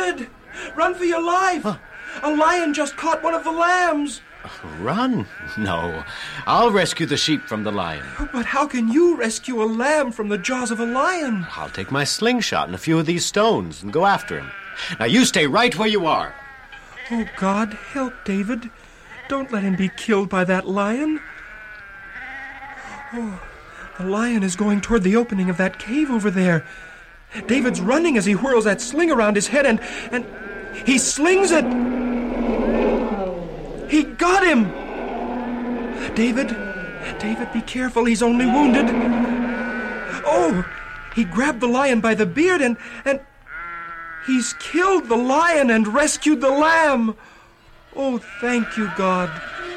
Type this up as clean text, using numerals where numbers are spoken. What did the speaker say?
David, run for your life. Huh? A lion just caught one of the lambs. Run? No. I'll rescue the sheep from the lion. But how can you rescue a lamb from the jaws of a lion? I'll take my slingshot and a few of these stones and go after him. Now you stay right where you are. Oh, God, help David. Don't let him be killed by that lion. Oh, the lion is going toward the opening of that cave over there. David's running as he whirls that sling around his head, and he slings it. He got him! David, be careful. He's only wounded. Oh, he grabbed the lion by the beard and he's killed the lion and rescued the lamb. Oh, thank you, God.